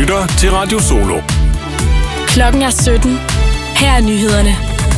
lytter til Radio Solo. Klokken er 17. Her er nyhederne.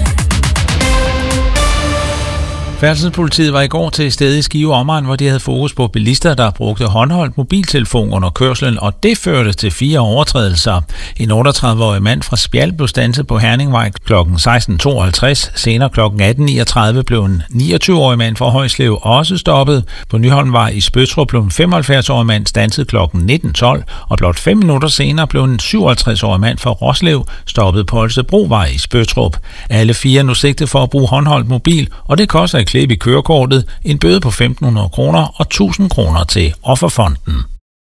Færdselspolitiet var i går til stede i Skive Omegn, hvor de havde fokus på bilister, der brugte håndholdt mobiltelefon under kørslen, og det førte til 4 overtrædelser. En 38-årig mand fra Spjald blev standset på Herningvej kl. 16.52. Senere kl. 18.39 blev en 29-årig mand fra Højslev også stoppet. På Nyholmvej i Spøttrup blev en 75-årig mand standset kl. 19.12, og blot 5 minutter senere blev en 57-årig mand fra Roslev stoppet på Holstebrovej i Spøttrup. Alle 4 er nu sigtet for at bruge håndholdt mobil, og det koster et klip i kørekortet, en bøde på 1.500 kroner og 1.000 kroner til Offerfonden.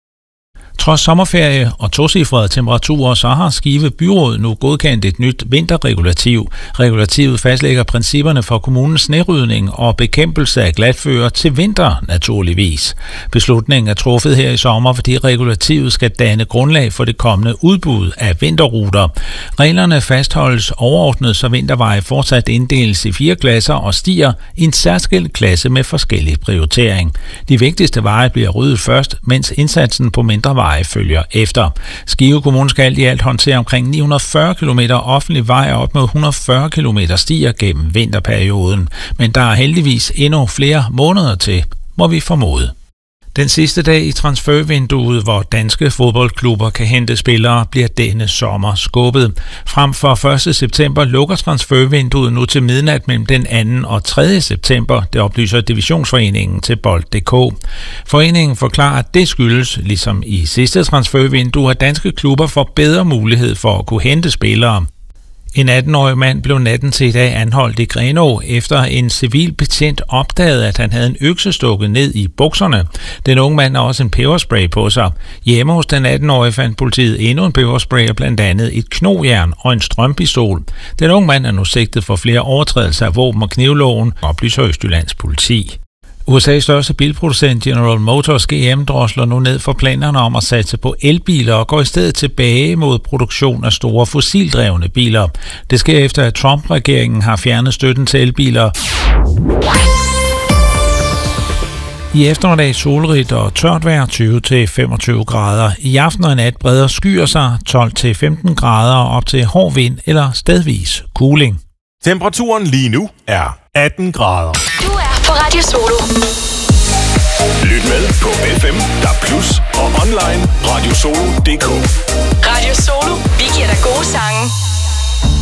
Trods sommerferie og tocifrede temperaturer, så har Skive Byråd nu godkendt et nyt vinterregulativ. Regulativet fastlægger principperne for kommunens snerydning og bekæmpelse af glatføre til vinter, naturligvis. Beslutningen er truffet her i sommer, fordi regulativet skal danne grundlag for det kommende udbud af vinterruter. Reglerne fastholdes overordnet, så vinterveje fortsat inddeles i 4 klasser og stiger i en særskilt klasse med forskellig prioritering. De vigtigste veje bliver ryddet først, mens indsatsen på mindre veje følger efter. Skive Kommune skal i alt håndtere omkring 940 km offentlig vej og op mod 140 km stier gennem vinterperioden. Men der er heldigvis endnu flere måneder til, må vi formode. Den sidste dag i transfervinduet, hvor danske fodboldklubber kan hente spillere, bliver denne sommer skubbet. Frem for 1. september lukker transfervinduet nu til midnat mellem den 2. og 3. september, det oplyser Divisionsforeningen til Bold.dk. Foreningen forklarer, at det skyldes, ligesom i sidste transfervindue, at danske klubber får bedre mulighed for at kunne hente spillere. En 18-årig mand blev natten til i dag anholdt i Grenaa, efter en civil betjent opdagede, at han havde en økse stukket ned i bukserne. Den unge mand har også en peberspray på sig. Hjemme hos den 18-årige fandt politiet endnu en peberspray og blandt andet et knogjern og en strømpistol. Den unge mand er nu sigtet for flere overtrædelser af våben- og knivloven, oplyser Østjyllands politi. USA's største bilproducent General Motors GM drosler nu ned for planerne om at satse på elbiler og går i stedet tilbage mod produktion af store fossildrevne biler. Det sker efter, at Trump-regeringen har fjernet støtten til elbiler. I eftermiddag solrigt og tørt vejr 20-25 grader. I aften og i nat breder skyer sig 12-15 grader og op til hård vind eller stedvis kuling. Temperaturen lige nu er 18 grader. Du er på Radio Solo. Lyt med på FM, DAB+, og online radiosolo.dk. Radio Solo. Vi giver dig gode sange.